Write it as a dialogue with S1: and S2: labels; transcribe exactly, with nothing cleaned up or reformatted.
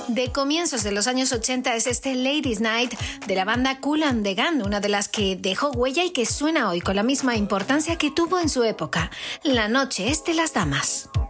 S1: De comienzos de los años ochenta es este Ladies Night de la banda Kool and the Gang, una de las que dejó huella y que suena hoy con la misma importancia que tuvo en su época. La noche es de las damas.